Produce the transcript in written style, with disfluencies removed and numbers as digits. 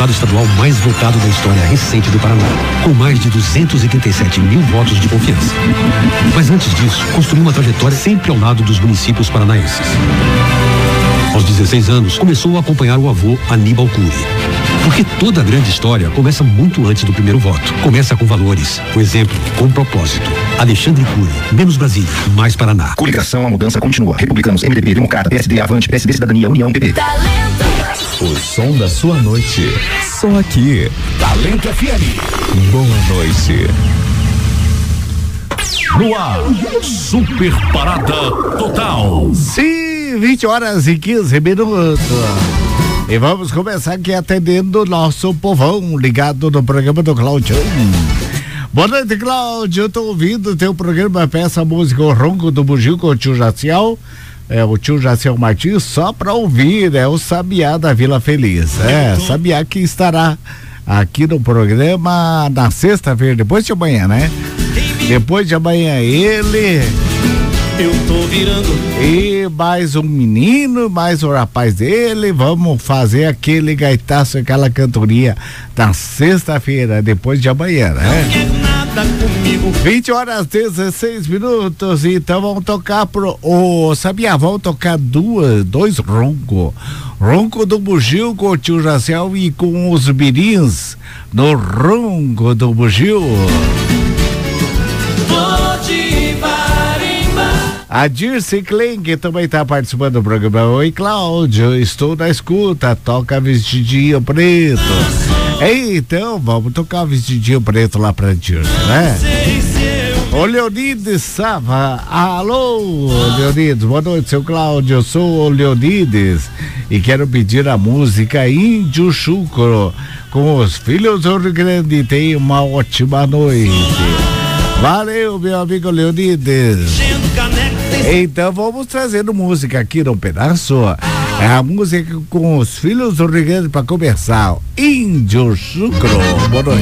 deputado estadual mais votado da história recente do Paraná, com mais de 237 mil votos de confiança. Mas antes disso, construiu uma trajetória sempre ao lado dos municípios paranaenses. Aos 16 anos, começou a acompanhar o avô Aníbal Cury. Porque toda grande história começa muito antes do primeiro voto. Começa com valores, com exemplo, com propósito. Alexandre Cury, menos Brasília, mais Paraná. Coligação, a mudança continua. Republicanos, MDB, Democrata, PSD, Avante, PSD, Cidadania, União, PP. O som da sua noite. Só aqui. Talento FM. Boa noite. No ar, Super Parada Total. Sim, 20h15. E vamos começar aqui atendendo o nosso povão ligado no programa do Cláudio. Boa noite, Cláudio. Eu tô ouvindo o teu programa, peça a música O Ronco do Bugio com o tio Jaciel. O tio Jaciel Martins, só pra ouvir, o Sabiá da Vila Feliz. Sabiá que estará aqui no programa na sexta-feira, depois de amanhã, né? Depois de amanhã ele... Eu tô virando. E mais um menino, mais um rapaz dele. Vamos fazer aquele gaitaço, aquela cantoria na sexta-feira, depois de amanhã, né? 20h16. Então vamos tocar pro. Sabia? Vamos tocar dois roncos. Ronco do Bugio com o tio Jaciel e com os mirins no Ronco do Bugio. A Dirce Klein, que também está participando do programa. Oi, Cláudio, estou na escuta, toca vestidinho preto. Então, vamos tocar vestidinho preto lá pra Dirce, né? Ô, Leonides Sava, alô, Leonides, boa noite, seu Cláudio, eu sou o Leonides e quero pedir a música Índio Chucro com os Filhos do Rio Grande. Tenha uma ótima noite. Valeu, meu amigo Leonides. Então vamos trazendo música aqui no pedaço. É a música com os Filhos do Rio Grande para começar. Índio Chucro. Boa noite.